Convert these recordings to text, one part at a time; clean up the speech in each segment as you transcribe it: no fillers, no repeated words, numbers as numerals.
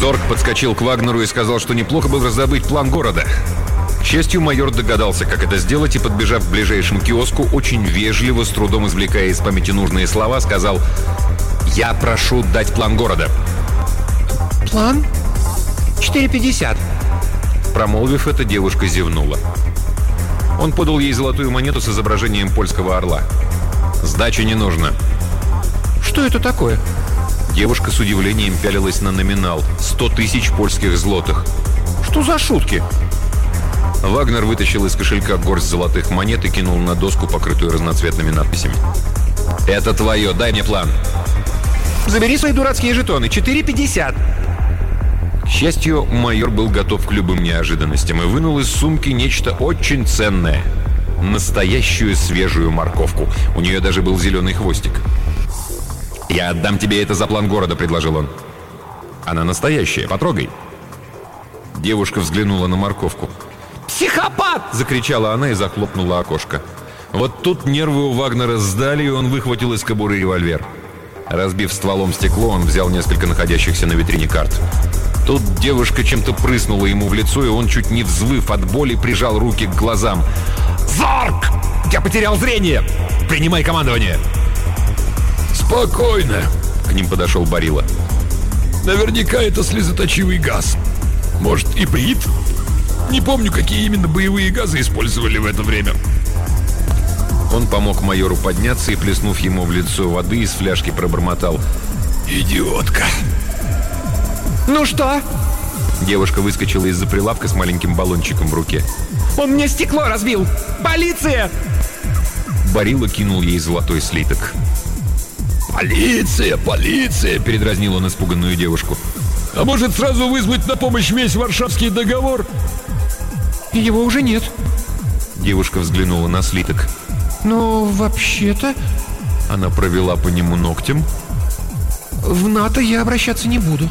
Зорг подскочил к Вагнеру и сказал, что неплохо бы раздобыть план города. К счастью, майор догадался, как это сделать, и, подбежав к ближайшему киоску, очень вежливо, с трудом извлекая из памяти нужные слова, сказал: «Я прошу дать план города». «План? 4,50». Промолвив это, девушка зевнула. Он подал ей золотую монету с изображением польского орла. «Сдачи не нужно». «Что это такое?» Девушка с удивлением пялилась на номинал — 100 тысяч польских злотых. «Что за шутки?» Вагнер вытащил из кошелька горсть золотых монет и кинул на доску, покрытую разноцветными надписями. «Это твое, дай мне план». «Забери свои дурацкие жетоны, 4,50». К счастью, майор был готов к любым неожиданностям и вынул из сумки нечто очень ценное. Настоящую свежую морковку. У нее даже был зеленый хвостик. «Я отдам тебе это за план города», — предложил он. «Она настоящая, потрогай». Девушка взглянула на морковку. «Психопат!» — закричала она и захлопнула окошко. Вот тут нервы у Вагнера сдали, и он выхватил из кобуры револьвер. Разбив стволом стекло, он взял несколько находящихся на витрине карт. Тут девушка чем-то прыснула ему в лицо, и он, чуть не взвыв от боли, прижал руки к глазам. «Зорг! Я потерял зрение! Принимай командование!» «Спокойно!» — к ним подошел Барила. «Наверняка это слезоточивый газ. Может, и брит? Не помню, какие именно боевые газы использовали в это время». Он помог майору подняться и, плеснув ему в лицо воды, из фляжки пробормотал: «Идиотка!» «Ну что?» Девушка выскочила из-за прилавка с маленьким баллончиком в руке. «Он мне стекло разбил! Полиция!» Барила кинул ей золотой слиток. «Полиция! Полиция!» — передразнил он испуганную девушку. «А может, сразу вызвать на помощь весь Варшавский договор?» «Его уже нет». Девушка взглянула на слиток. «Но вообще-то...» Она провела по нему ногтем. «В НАТО я обращаться не буду».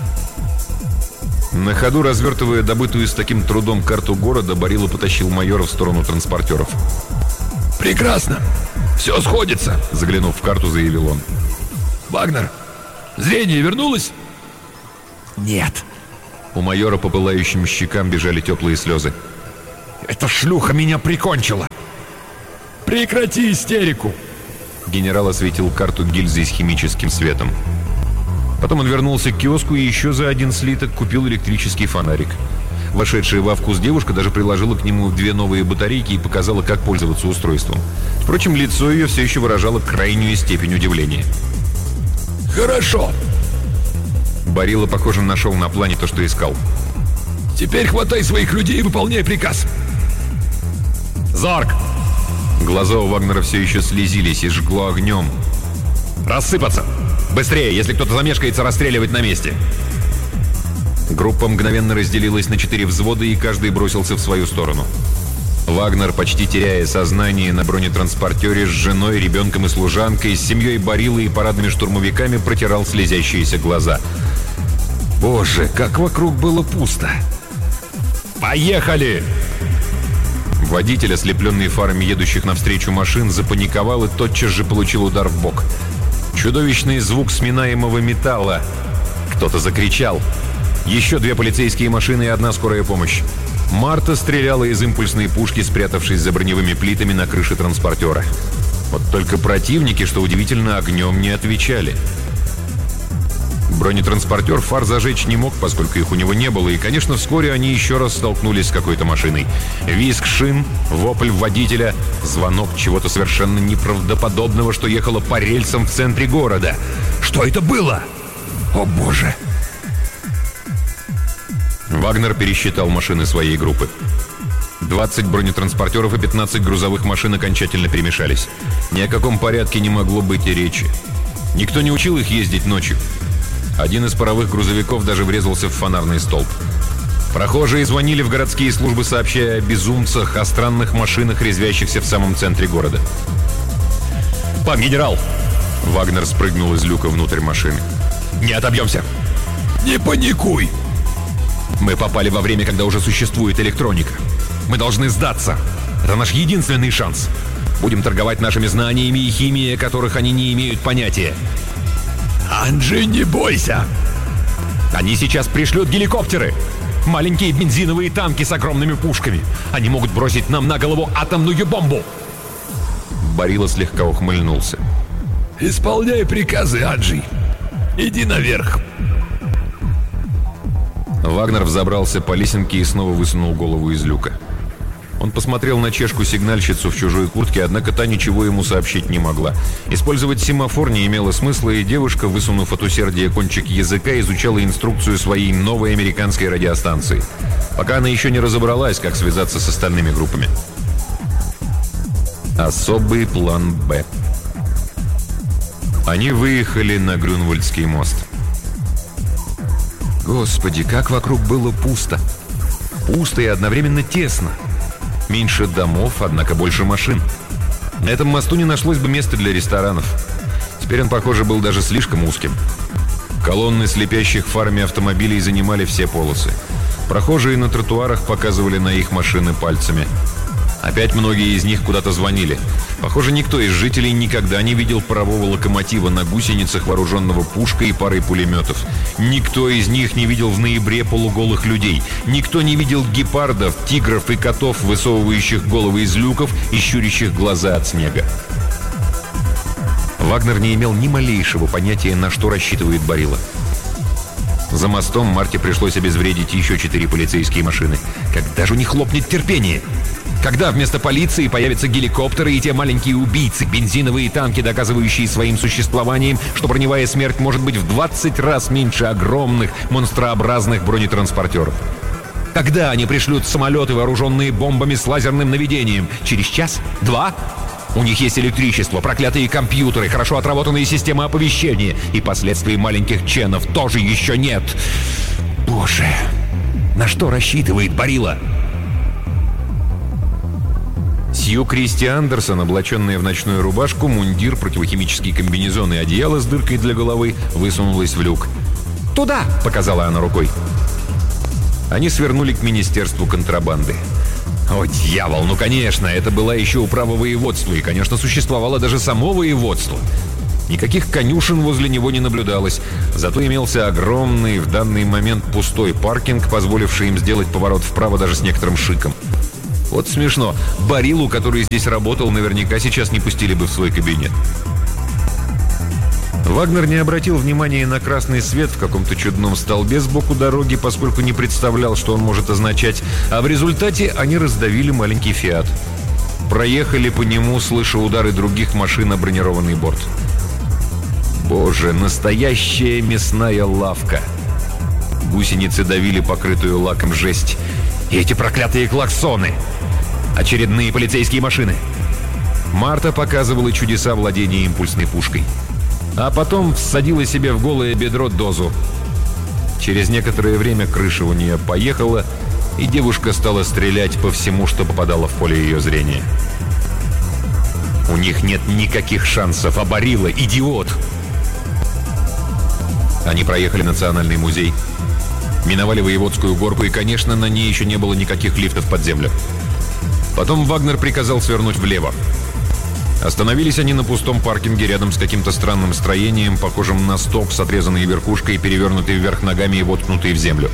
На ходу, развертывая добытую с таким трудом карту города, Барила потащил майора в сторону транспортеров. «Прекрасно! Все сходится!» — заглянув в карту, заявил он. «Вагнер, зрение вернулось?» «Нет». У майора по пылающим щекам бежали теплые слезы. «Эта шлюха меня прикончила!» «Прекрати истерику!» Генерал осветил карту гильзой с химическим светом. Потом он вернулся к киоску и еще за один слиток купил электрический фонарик. Вошедшая во вкус девушка даже приложила к нему 2 новые батарейки и показала, как пользоваться устройством. Впрочем, лицо ее все еще выражало крайнюю степень удивления. «Хорошо!» Барила, похоже, нашел на плане то, что искал. «Теперь хватай своих людей и выполняй приказ!» «Зорг!» Глаза у Вагнера все еще слезились и жгло огнем. «Рассыпаться! Быстрее! Если кто-то замешкается, расстреливать на месте!» Группа мгновенно разделилась на 4 взвода, и каждый бросился в свою сторону. Вагнер, почти теряя сознание, на бронетранспортере с женой, ребенком и служанкой, с семьей Барилы и парадными штурмовиками протирал слезящиеся глаза. Боже, как вокруг было пусто! «Поехали!» Водитель, ослепленный фарами едущих навстречу машин, запаниковал и тотчас же получил удар в бок. Чудовищный звук сминаемого металла. Кто-то закричал. Еще 2 полицейские машины и 1 скорая помощь. Марта стреляла из импульсной пушки, спрятавшись за броневыми плитами на крыше транспортера. Вот только противники, что удивительно, огнем не отвечали. Бронетранспортер фар зажечь не мог, поскольку их у него не было, и, конечно, вскоре они еще раз столкнулись с какой-то машиной. Визг шин, вопль водителя, звонок чего-то совершенно неправдоподобного, что ехало по рельсам в центре города. Что это было? О, боже! Вагнер пересчитал машины своей группы. 20 бронетранспортеров и 15 грузовых машин окончательно перемешались. Ни о каком порядке не могло быть и речи. Никто не учил их ездить ночью. Один из паровых грузовиков даже врезался в фонарный столб. Прохожие звонили в городские службы, сообщая о безумцах, о странных машинах, резвящихся в самом центре города. «Пан генерал!» Вагнер спрыгнул из люка внутрь машины. «Не отобьемся!» «Не паникуй!» «Мы попали во время, когда уже существует электроника. Мы должны сдаться. Это наш единственный шанс. Будем торговать нашими знаниями и химией, о которых они не имеют понятия». «Анджи, не бойся!» Они сейчас пришлют геликоптеры! Маленькие бензиновые танки с огромными пушками! Они могут бросить нам на голову атомную бомбу!» Барилла слегка ухмыльнулся. «Исполняй приказы, Аджи. Иди наверх». Вагнер взобрался по лесенке и снова высунул голову из люка. Он посмотрел на чешку-сигнальщицу в чужой куртке, однако та ничего ему сообщить не могла. Использовать семафор не имело смысла, и девушка, высунув от усердия кончик языка, изучала инструкцию своей новой американской радиостанции, пока она еще не разобралась, как связаться с остальными группами. Особый план «Б». Они выехали на Грюнвальдский мост. Господи, как вокруг было пусто. Пусто и одновременно тесно. Меньше домов, однако больше машин. На этом мосту не нашлось бы места для ресторанов. Теперь он, похоже, был даже слишком узким. Колонны слепящих фарами автомобилей занимали все полосы. Прохожие на тротуарах показывали на их машины пальцами. Опять многие из них куда-то звонили. Похоже, никто из жителей никогда не видел парового локомотива на гусеницах, вооруженного пушкой и парой пулеметов. Никто из них не видел в ноябре полуголых людей. Никто не видел гепардов, тигров и котов, высовывающих головы из люков и щурящих глаза от снега. Вагнер не имел ни малейшего понятия, на что рассчитывает Барилла. За мостом Марте пришлось обезвредить еще 4 полицейские машины. Когда же у них лопнет терпение? Когда вместо полиции появятся геликоптеры и те маленькие убийцы, бензиновые танки, доказывающие своим существованием, что броневая смерть может быть в 20 раз меньше огромных, монстрообразных бронетранспортеров? Когда они пришлют самолеты, вооруженные бомбами с лазерным наведением? Через час? 2? У них есть электричество, проклятые компьютеры, хорошо отработанные системы оповещения. И последствий маленьких ченов тоже еще нет. Боже, на что рассчитывает Барилла? Сью Кристи Андерсон, облаченная в ночную рубашку, мундир, противохимический комбинезон и одеяло с дыркой для головы, высунулась в люк. «Туда!» — показала она рукой. Они свернули к министерству контрабанды. О, дьявол, ну конечно, это была еще управа воеводства, и, конечно, существовало даже само воеводство. Никаких конюшен возле него не наблюдалось, зато имелся огромный, в данный момент пустой паркинг, позволивший им сделать поворот вправо даже с некоторым шиком. Вот смешно, Бариллу, который здесь работал, наверняка сейчас не пустили бы в свой кабинет. Вагнер не обратил внимания на красный свет в каком-то чудном столбе сбоку дороги, поскольку не представлял, что он может означать, а в результате они раздавили маленький «Фиат». Проехали по нему, слыша удары других машин о бронированный борт. Боже, настоящая мясная лавка! Гусеницы давили покрытую лаком жесть. И эти проклятые клаксоны! Очередные полицейские машины! Марта показывала чудеса владения импульсной пушкой. А потом всадила себе в голое бедро дозу. Через некоторое время крыша у нее поехала, и девушка стала стрелять по всему, что попадало в поле ее зрения. У них нет никаких шансов, а Барилла — идиот! Они проехали Национальный музей, миновали Воеводскую горку, и, конечно, на ней еще не было никаких лифтов под землю. Потом Вагнер приказал свернуть влево. Остановились они на пустом паркинге рядом с каким-то странным строением, похожим на сток с отрезанной верхушкой, перевернутой вверх ногами и воткнутой в землю.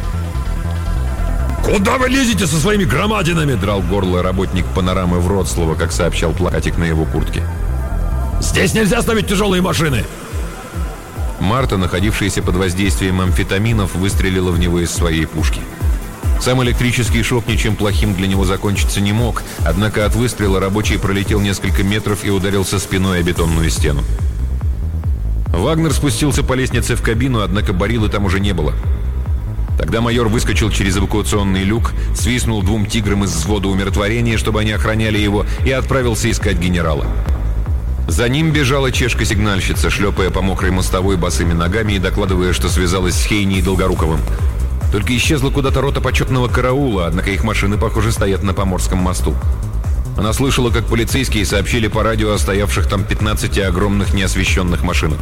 «Куда вы лезете со своими громадинами?» — драл горло работник панорамы Вроцлава, как сообщал плакатик на его куртке. «Здесь нельзя ставить тяжелые машины!» Марта, находившаяся под воздействием амфетаминов, выстрелила в него из своей пушки. Сам электрический шок ничем плохим для него закончиться не мог, однако от выстрела рабочий пролетел несколько метров и ударился спиной о бетонную стену. Вагнер спустился по лестнице в кабину, однако Бариллы там уже не было. Тогда майор выскочил через эвакуационный люк, свистнул 2 тиграм из взвода умиротворения, чтобы они охраняли его, и отправился искать генерала. За ним бежала чешка-сигнальщица, шлепая по мокрой мостовой босыми ногами и докладывая, что связалась с Хейни и Долгоруковым. Только исчезла куда-то рота почетного караула, однако их машины, похоже, стоят на Поморском мосту. Она слышала, как полицейские сообщили по радио о стоявших там 15 огромных неосвещенных машинах.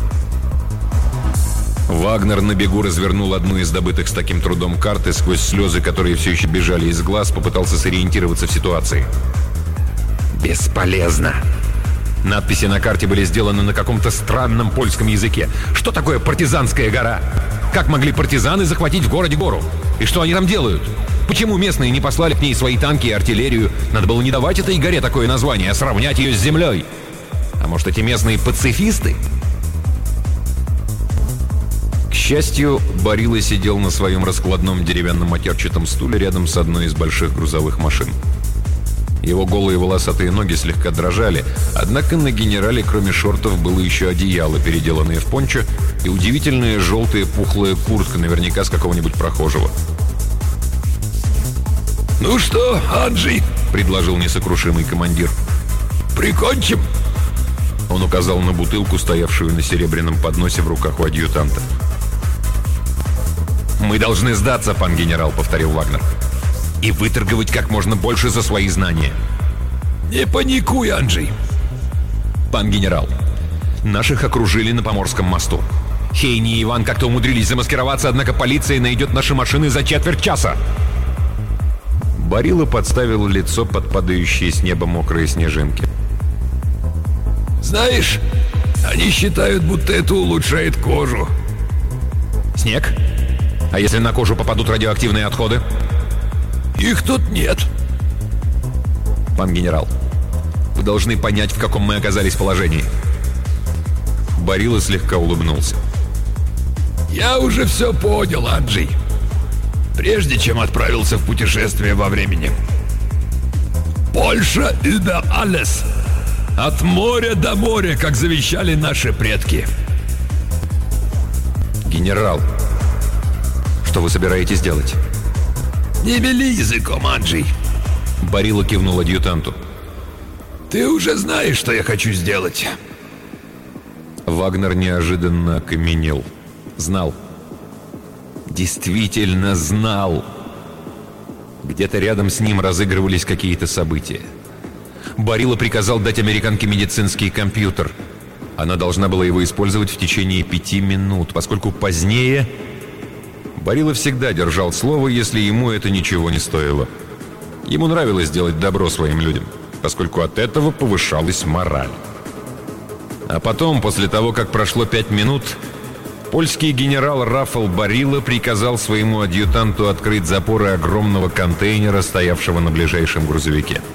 Вагнер на бегу развернул одну из добытых с таким трудом карт и сквозь слезы, которые все еще бежали из глаз, попытался сориентироваться в ситуации. Бесполезно. Надписи на карте были сделаны на каком-то странном польском языке. Что такое партизанская гора? Как могли партизаны захватить в городе гору? И что они там делают? Почему местные не послали к ней свои танки и артиллерию? Надо было не давать этой горе такое название, а сравнять ее с землей. А может, эти местные пацифисты? К счастью, Барилла сидел на своем раскладном деревянном матерчатом стуле рядом с одной из больших грузовых машин. Его голые волосатые ноги слегка дрожали, однако на генерале, кроме шортов, было еще одеяло, переделанное в пончо, и удивительная желтая пухлая куртка, наверняка с какого-нибудь прохожего. «Ну что, Анджей?» — предложил несокрушимый командир. «Прикончим?» Он указал на бутылку, стоявшую на серебряном подносе в руках у адъютанта. «Мы должны сдаться, пан генерал», — повторил Вагнер. «И выторговать как можно больше за свои знания». «Не паникуй, Анджей». «Пан генерал, наших окружили на Поморском мосту. Хейни и Иван как-то умудрились замаскироваться, однако полиция найдет наши машины за четверть часа». Барилла подставил лицо под падающие с неба мокрые снежинки. «Знаешь, они считают, будто это улучшает кожу». «Снег? А если на кожу попадут радиоактивные отходы?» «Их тут нет». «Пан генерал, вы должны понять, в каком мы оказались положении». Барилла слегка улыбнулся. «Я уже все понял, Анджей. Прежде чем отправился в путешествие во времени. Польша über alles. От моря до моря, как завещали наши предки». «Генерал, что вы собираетесь делать?» «Не мели языком, Анджей». Барилла кивнул адъютанту. «Ты уже знаешь, что я хочу сделать». Вагнер неожиданно окаменел. Знал. Действительно знал. Где-то рядом с ним разыгрывались какие-то события. Барилла приказал дать американке медицинский компьютер. Она должна была его использовать в течение 5 минут, поскольку позднее... Барилла всегда держал слово, если ему это ничего не стоило. Ему нравилось делать добро своим людям, поскольку от этого повышалась мораль. А потом, после того, как прошло 5 минут, польский генерал Рафал Барилла приказал своему адъютанту открыть запоры огромного контейнера, стоявшего на ближайшем грузовике.